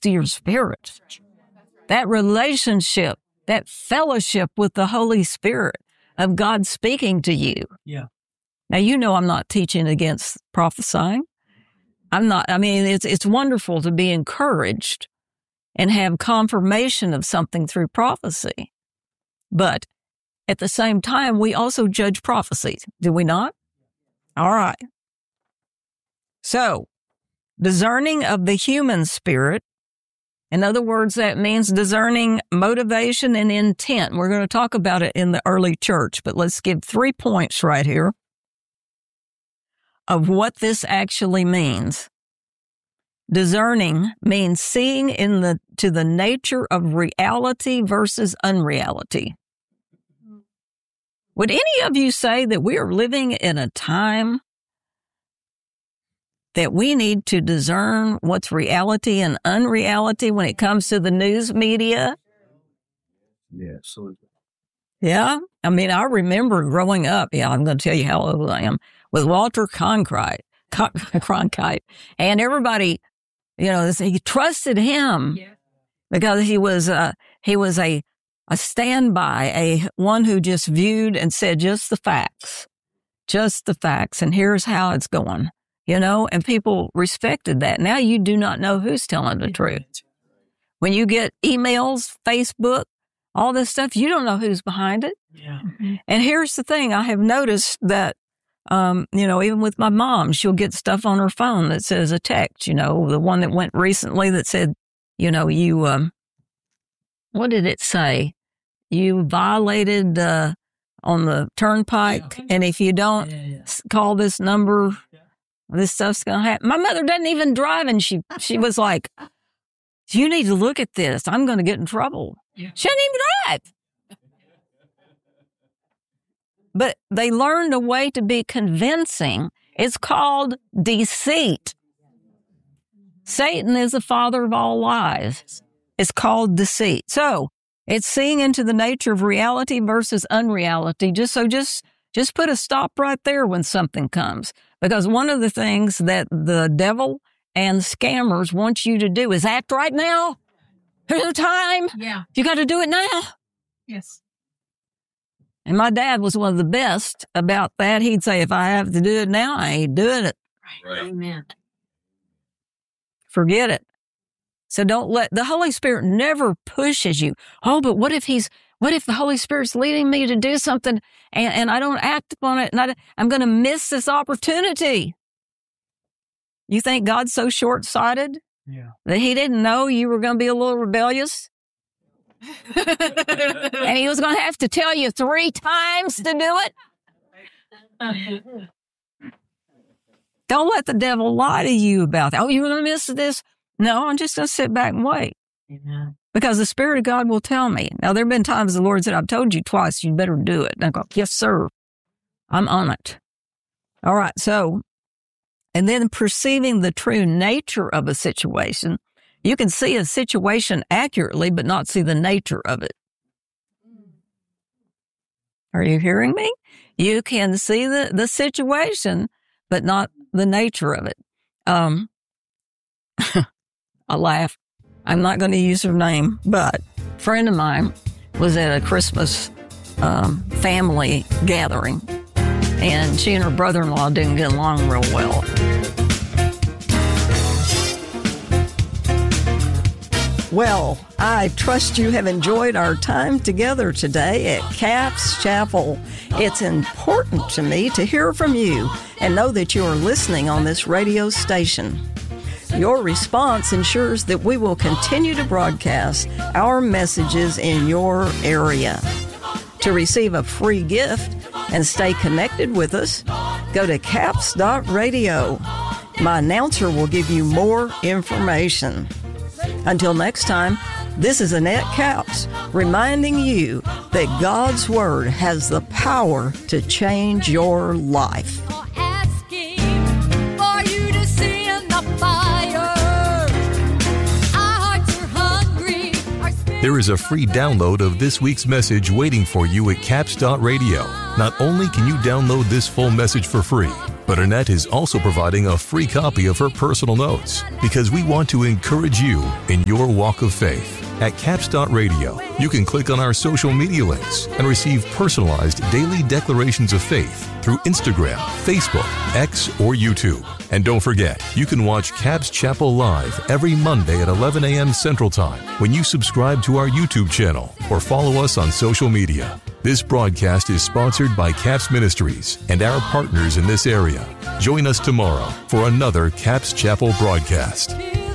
to your spirit. That relationship, that fellowship with the Holy Spirit of God speaking to you. Yeah. Now, you know I'm not teaching against prophesying. It's wonderful to be encouraged and have confirmation of something through prophecy. But at the same time, we also judge prophecies, do we not? All right. So, discerning of the human spirit, in other words, that means discerning motivation and intent. We're going to talk about it in the early church, but let's give 3 points right here of what this actually means. Discerning means seeing to the nature of reality versus unreality. Would any of you say that we are living in a time that we need to discern what's reality and unreality when it comes to the news media? Yeah, absolutely. Yeah? I remember growing up, I'm going to tell you how old I am, with Walter Cronkite. And everybody, he trusted him because he was a standby, one who just viewed and said just the facts, and here's how it's going, and people respected that. Now you do not know who's telling the truth. When you get emails, Facebook, all this stuff, you don't know who's behind it. Yeah. And here's the thing, I have noticed that, even with my mom, she'll get stuff on her phone that says a text, the one that went recently that said, what did it say? You violated on the turnpike, and if you don't call this number, this stuff's going to happen. My mother doesn't even drive, and she was like, you need to look at this. I'm going to get in trouble. Yeah. She doesn't even drive. But they learned a way to be convincing. It's called deceit. Satan is the father of all lies. It's called deceit. So it's seeing into the nature of reality versus unreality. Just put a stop right there when something comes. Because one of the things that the devil and scammers want you to do is act right now. There's no time. Yeah. You got to do it now. Yes. And my dad was one of the best about that. He'd say, if I have to do it now, I ain't doing it. Right. Amen. Forget it. So don't let the Holy Spirit never pushes you. Oh, but what if the Holy Spirit's leading me to do something and I don't act upon it and I'm going to miss this opportunity? You think God's so short-sighted that he didn't know you were going to be a little rebellious? And he was going to have to tell you 3 times to do it? Don't let the devil lie to you about that. Oh, you're going to miss this? No, I'm just going to sit back and wait. Amen. Because the Spirit of God will tell me. Now, there have been times the Lord said, I've told you twice, you better do it. And I go, yes, sir. I'm on it. All right, so, and then perceiving the true nature of a situation. You can see a situation accurately, but not see the nature of it. Are you hearing me? You can see the situation, but not the nature of it. I laugh. I'm not going to use her name, but a friend of mine was at a Christmas family gathering, and she and her brother-in-law didn't get along real well. Well, I trust you have enjoyed our time together today at Capps Chapel. It's important to me to hear from you and know that you are listening on this radio station. Your response ensures that we will continue to broadcast our messages in your area. To receive a free gift and stay connected with us, go to capps.radio. My announcer will give you more information. Until next time, this is Annette Capps reminding you that God's Word has the power to change your life. There is a free download of this week's message waiting for you at capps.radio. Not only can you download this full message for free, But Annette is also providing a free copy of her personal notes because we want to encourage you in your walk of faith. At Caps.Radio, you can click on our social media links and receive personalized daily declarations of faith through Instagram, Facebook, X, or YouTube. And don't forget, you can watch Caps Chapel live every Monday at 11 a.m. Central Time when you subscribe to our YouTube channel or follow us on social media. This broadcast is sponsored by Caps Ministries and our partners in this area. Join us tomorrow for another Caps Chapel broadcast.